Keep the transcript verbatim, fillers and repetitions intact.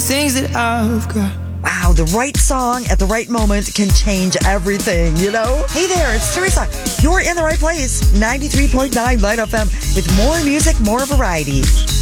things that I've got. Wow, the right song at the right moment can change everything, you know? Hey there, it's Teresa. You're in the right place. ninety-three point nine Light F M with more music, more variety.